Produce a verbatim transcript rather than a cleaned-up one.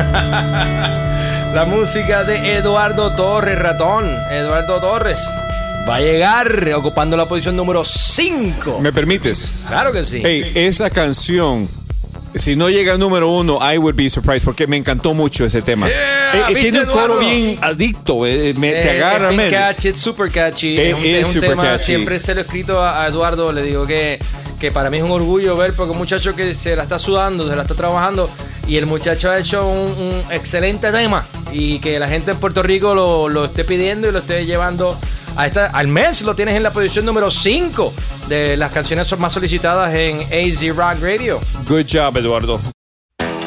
La música de Eduardo Torres, ratón. Eduardo Torres va a llegar ocupando la posición número cinco. ¿Me permites? Claro que sí. Hey, esa canción, si no llega al número uno, I would be surprised, porque me encantó mucho ese tema. Yeah, eh, ¿viste, tiene un coro Eduardo? bien adicto, eh, me, Eh, te agarra, es bien man. catchy, es super catchy. Eh, es un, es es un super tema, catchy. siempre se lo he escrito a, a Eduardo, le digo que, que para mí es un orgullo ver, porque un muchacho que se la está sudando, se la está trabajando, y el muchacho ha hecho un, un excelente tema, y que la gente en Puerto Rico lo, lo esté pidiendo y lo esté llevando a esta, al mes. Lo tienes en la posición número cinco de las canciones más solicitadas en A Z Rock Radio. Good job, Eduardo.